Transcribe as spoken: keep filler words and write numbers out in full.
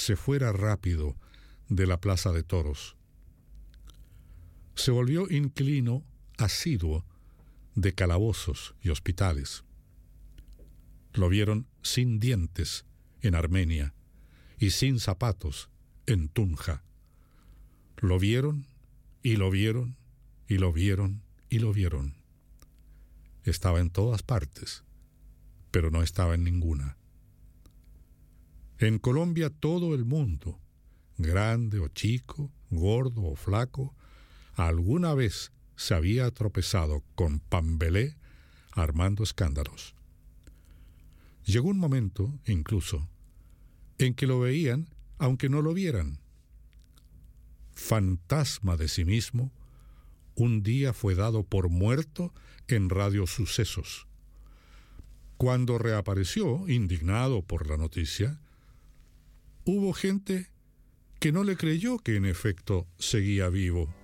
se fuera rápido de la plaza de toros. Se volvió inquilino asiduo de calabozos y hospitales. Lo vieron sin dientes en Armenia y sin zapatos en Tunja. Lo vieron y lo vieron y lo vieron y lo vieron. Estaba en todas partes, pero no estaba en ninguna. En Colombia todo el mundo, grande o chico, gordo o flaco, alguna vez se había tropezado con Pambelé armando escándalos. Llegó un momento, incluso, en que lo veían aunque no lo vieran. Fantasma de sí mismo, un día fue dado por muerto en Radio Sucesos. Cuando reapareció, indignado por la noticia, hubo gente que no le creyó que en efecto seguía vivo.